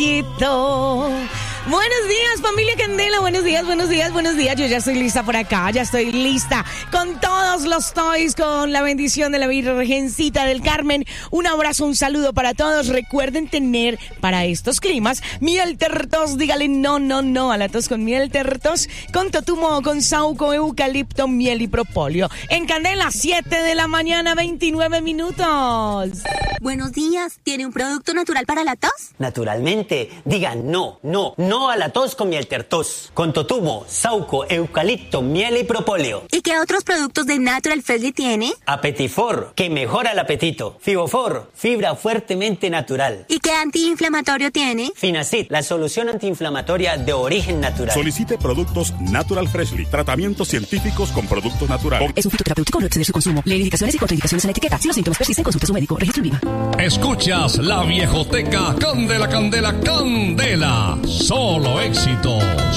Buenos días, familia Candela, buenos días. Yo ya estoy lista por acá, ya estoy lista con todos los toys, con la bendición de la Virgencita del Carmen. Un abrazo, un saludo para todos. Recuerden tener para estos climas miel tertos, dígale no a la tos con miel tertos, con totumo, con sauco, eucalipto, miel y propóleo. En Candela, 7 de la mañana, 29 minutos. Buenos días, ¿tiene un producto natural para la tos? Naturalmente, digan no a la tos con miel tertos, con totumo, sauco, eucalipto, miel y propóleo. ¿Y qué otros productos de Natural Freshly tiene? Apetifor, que mejora el apetito. Fibofor, fibra fuertemente natural. ¿Y qué antiinflamatorio tiene? Finacid, la solución antiinflamatoria de origen natural. Solicite productos Natural Freshly, tratamientos científicos con productos naturales. Es un fitoterapéutico, no exceder su consumo. Lee indicaciones y contraindicaciones en la etiqueta. Si los síntomas persisten, consulte a su médico. Registro en Viva. Escuchas La Viejoteca Candela, Candela, Candela. Solo éxitos.